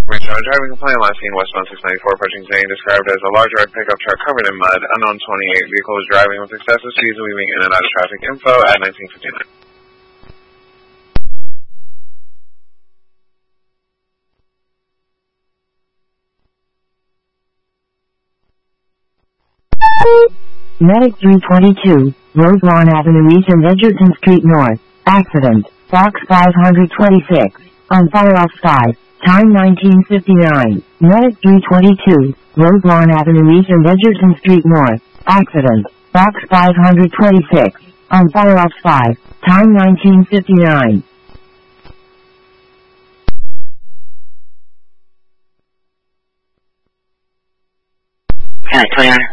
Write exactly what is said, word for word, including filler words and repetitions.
Information on a driving complaint last seen westbound six ninety-four approaching Zane, described as a large red pickup truck covered in mud. Unknown twenty-eight vehicle was driving with excessive speeds and weaving in and out of traffic. Info at nineteen fifty-nine. Medic three twenty-two, Roselawn Avenue East and Edgerton Street North. Accident. Box five twenty-six. On fire off side. Time nineteen fifty-nine. Medic three twenty-two, Roselawn Avenue East and Edgerton Street North. Accident. Box five twenty-six. On fire off side. Time nineteen fifty-nine. Okay, clear.